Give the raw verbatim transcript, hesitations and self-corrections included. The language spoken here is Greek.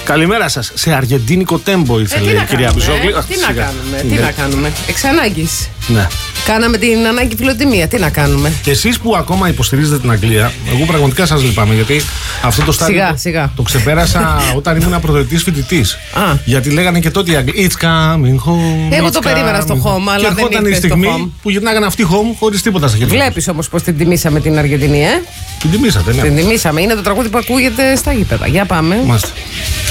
Καλημέρα σας. Σε αργεντίνικο τέμπο ήθελε ε, η κυρία Μπιζόγλη. Ε, τι να κάνουμε, τι να κάνουμε. Εξ ανάγκης. Ναι. Κάναμε την ανάγκη φιλοτιμία, τι να κάνουμε. Εσείς που ακόμα υποστηρίζετε την Αγγλία, εγώ πραγματικά σας λυπάμαι, γιατί αυτό το στάδιο σιγά, το, σιγά. το ξεπέρασα όταν ήμουν πρωτοετής φοιτητής. Γιατί λέγανε και τότε οι Αγγλοί It's coming home. Εγώ it's το περίμενα στο home, αλλά και δεν ερχόταν η στιγμή που γυρνάγανε αυτοί home χωρίς τίποτα στα χέρια. Βλέπεις όμως πως την τιμήσαμε την Αργεντινή, ε. Την τιμήσατε, ναι. Την τιμήσαμε. Είναι το τραγούδι που ακούγεται στα γήπεδα. Για πάμε. Μάλιστα.